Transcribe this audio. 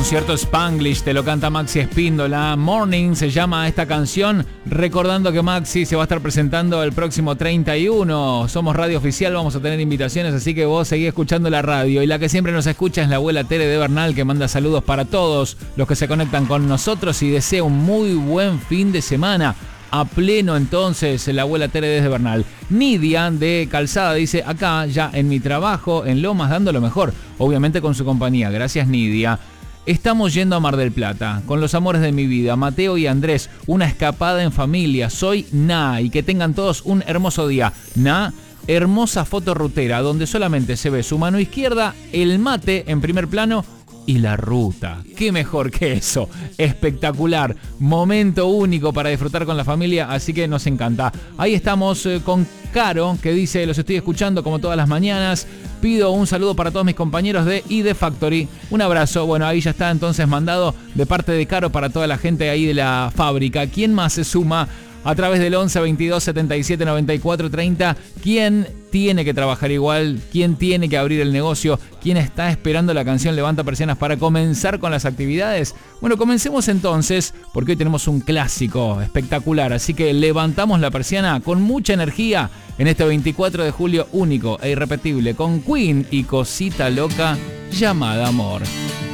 Concierto Spanglish, te lo canta Maxi Espíndola. Morning se llama esta canción, recordando que Maxi se va a estar presentando el próximo 31. Somos radio oficial, vamos a tener invitaciones, así que vos seguís escuchando la radio. Y la que siempre nos escucha es la abuela Tere de Bernal, que manda saludos para todos los que se conectan con nosotros y desea un muy buen fin de semana. A pleno entonces, la abuela Tere desde Bernal. Nidia de Calzada dice, acá ya en mi trabajo en Lomas dando lo mejor, obviamente con su compañía. Gracias, Nidia. Estamos yendo a Mar del Plata con los amores de mi vida, Mateo y Andrés, una escapada en familia. Soy Na, y que tengan todos un hermoso día. Na, hermosa foto rutera donde solamente se ve su mano izquierda, el mate en primer plano y la ruta. ¿Qué mejor que eso? Espectacular, momento único para disfrutar con la familia, así que nos encanta. Ahí estamos con Caro, que dice, los estoy escuchando como todas las mañanas. Pido un saludo para todos mis compañeros de ID Factory. Un abrazo. Bueno, ahí ya está entonces mandado de parte de Caro para toda la gente ahí de la fábrica. ¿Quién más se suma a través del 11 22 77 94 30? ¿Quién tiene que trabajar igual? ¿Quién tiene que abrir el negocio? ¿Quién está esperando la canción Levanta Persianas para comenzar con las actividades? Bueno, comencemos entonces, porque hoy tenemos un clásico espectacular, así que levantamos la persiana con mucha energía en este 24 de julio único e irrepetible con Queen y Cosita Loca llamada Amor.